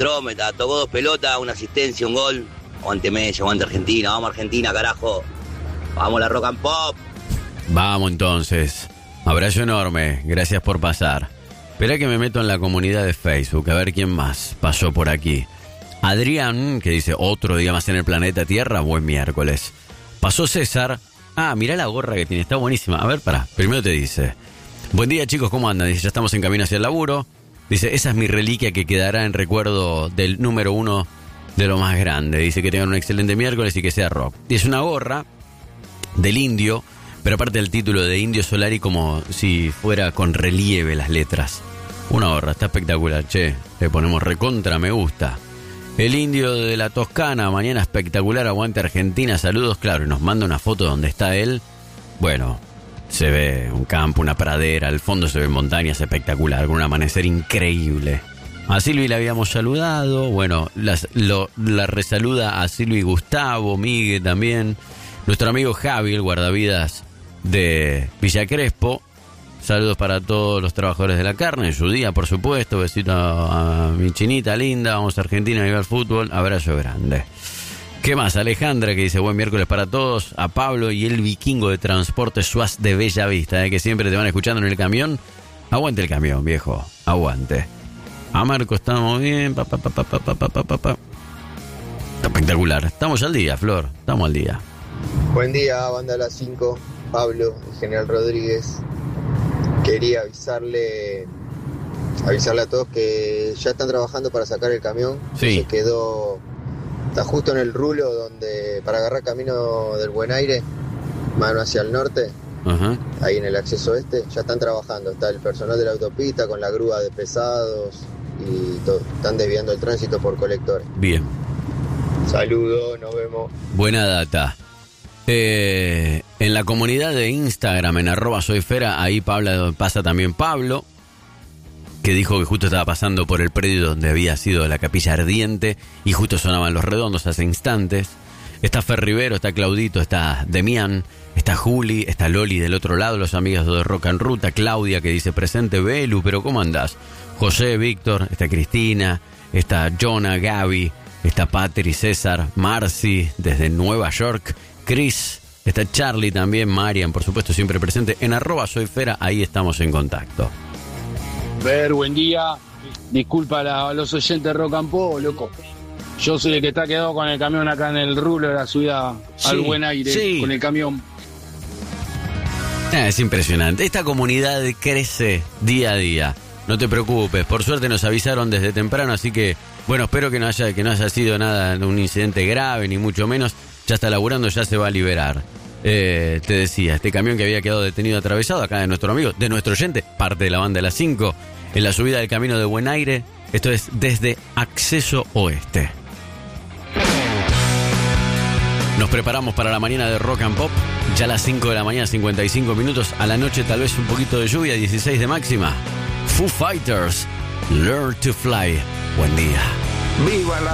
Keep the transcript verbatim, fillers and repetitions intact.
Trómeta, tocó dos pelotas, una asistencia, un gol. Aguante Messi, aguante Argentina, vamos Argentina, carajo. Vamos la Rock and Pop. Vamos entonces. Abrazo enorme, gracias por pasar. Esperá que me meto en la comunidad de Facebook, a ver quién más pasó por aquí. Adrián, que dice, otro día más en el planeta Tierra, buen miércoles. Pasó César. Ah, mirá la gorra que tiene, está buenísima. A ver, pará, primero te dice. Buen día, chicos, ¿cómo andan? Dice, ya estamos en camino hacia el laburo. Dice, esa es mi reliquia que quedará en recuerdo del número uno de lo más grande. Dice que tengan un excelente miércoles y que sea rock. Y es una gorra del Indio, pero aparte del título de Indio Solari como si fuera con relieve las letras. Una gorra, está espectacular, che. Le ponemos recontra, me gusta. El Indio de la Toscana, mañana espectacular, aguante Argentina, saludos, claro, y nos manda una foto donde está él. Bueno, se ve un campo, una pradera, al fondo se ven montañas, espectacular, con un amanecer increíble. A Silvi la habíamos saludado, bueno, las, lo, la resaluda a Silvi Gustavo, Miguel también, nuestro amigo Javi, el guardavidas de Villa Crespo. Saludos para todos los trabajadores de la carne, en su día, por supuesto. Besito a, a mi chinita linda. Vamos a Argentina a ver fútbol. Abrazo grande. ¿Qué más? Alejandra, que dice buen miércoles para todos. A Pablo y el vikingo de transporte Suaz de Bella Vista, eh, que siempre te van escuchando en el camión. Aguante el camión, viejo. Aguante. A Marco, estamos bien. Pa, pa, pa, pa, pa, pa, pa, pa, pa. Espectacular. Estamos al día, Flor. Estamos al día. Buen día, banda a las cinco. Pablo, el general Rodríguez. Quería avisarle avisarle a todos que ya están trabajando para sacar el camión. Sí. Se quedó, está justo en el rulo donde para agarrar camino del Buen Aire, mano hacia el norte. Ajá. Ahí en el acceso este, ya están trabajando. Está el personal de la autopista con la grúa de pesados y todo. Están desviando el tránsito por colectores. Bien. Saludos, nos vemos. Buena data. Eh, en la comunidad de Instagram, en arroba soyfera, ahí Pablo, pasa también Pablo, que dijo que justo estaba pasando por el predio donde había sido la capilla ardiente y justo sonaban los redondos hace instantes. Está Fer Rivero, está Claudito, está Demián, está Juli, está Loli del otro lado, los amigos de Rock en Ruta, Claudia que dice presente, Belu, pero ¿cómo andás? José, Víctor, está Cristina, está Jonah, Gaby, está Patri, César, Marcy desde Nueva York, Chris, está Charlie también, Marian, por supuesto, siempre presente. En arroba soyfera, ahí estamos en contacto. Ver, buen día. Disculpa a, la, a los oyentes de Rock and Pop, loco. Yo soy el que está quedado con el camión acá en el rulo de la ciudad, sí, al Buen Aire, sí. Con el camión. Eh, es impresionante. Esta comunidad crece día a día. No te preocupes, por suerte nos avisaron desde temprano, así que, bueno, espero que no haya, que no haya sido nada, un incidente grave, ni mucho menos. Ya está laburando, ya se va a liberar. Eh, te decía, este camión que había quedado detenido atravesado, acá de nuestro amigo, de nuestro oyente, parte de la banda de las cinco, en la subida del camino de Buen Aire. Esto es desde Acceso Oeste. Nos preparamos para la mañana de Rock and Pop. Ya a las cinco de la mañana, cincuenta y cinco minutos. A la noche tal vez un poquito de lluvia, dieciséis de máxima. Foo Fighters, Learn to Fly. Buen día. Viva la